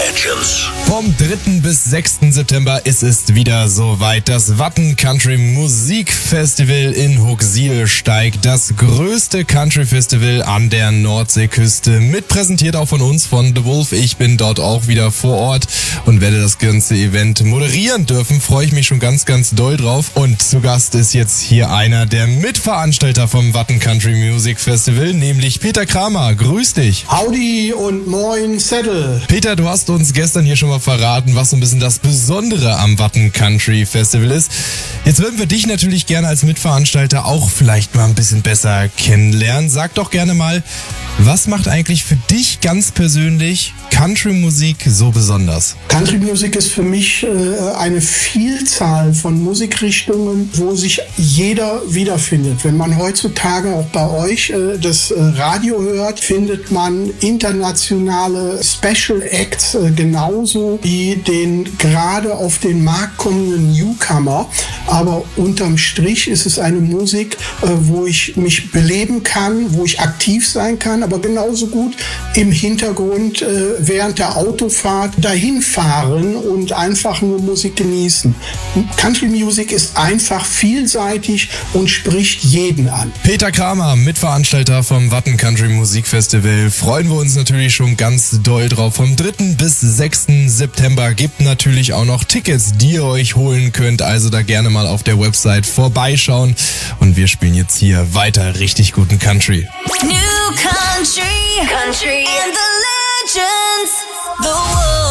Legends. Vom 3. bis 6. September ist es wieder soweit. Das Watten Country Musikfestival in Huxil steigt. Das größte Country Festival an der Nordseeküste. Mitpräsentiert auch von uns, von The Wolf. Ich bin dort auch wieder vor Ort und werde das ganze Event moderieren dürfen. Freue ich mich schon ganz, ganz doll drauf. Und zu Gast ist jetzt hier einer der Mitveranstalter vom Watten Country Music Festival, nämlich Peter Kramer. Grüß dich. Howdy und moin Settle. Peter, du hast uns gestern hier schon mal verraten, was so ein bisschen das Besondere am Watten Country Festival ist. Jetzt würden wir dich natürlich gerne als Mitveranstalter auch vielleicht mal ein bisschen besser kennenlernen. Sag doch gerne mal, was macht eigentlich für dich ganz persönlich Country-Musik so besonders? Country-Musik ist für mich eine Vielzahl von Musikrichtungen, wo sich jeder wiederfindet. Wenn man heutzutage auch bei euch das Radio hört, findet man internationale Special Acts genauso wie den gerade auf den Markt kommenden Newcomer. Aber unterm Strich ist es eine Musik, wo ich mich beleben kann, wo ich aktiv sein kann, aber genauso gut im Hintergrund während der Autofahrt dahin fahren und einfach nur Musik genießen. Country Music ist einfach vielseitig und spricht jeden an. Peter Kramer, Mitveranstalter vom Watten Country Musik Festival. Freuen wir uns natürlich schon ganz doll drauf. Vom 3. bis 6. September gibt natürlich auch noch Tickets, die ihr euch holen könnt. Also da gerne mal auf der Website vorbeischauen. Und wir spielen jetzt hier weiter richtig guten Country. New country and the legends, the world.